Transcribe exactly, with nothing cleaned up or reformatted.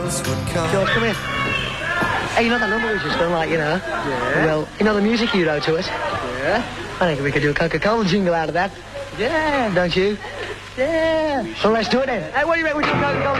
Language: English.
George, come here. Hey, you know that number we just done, like, you know? Yeah. Well, you know the music you wrote to us? Yeah. I think we could do a Coca-Cola jingle out of that. Yeah. Don't you? Yeah. Well, let's do it then. Hey, what do you reckon we do a Coca-Cola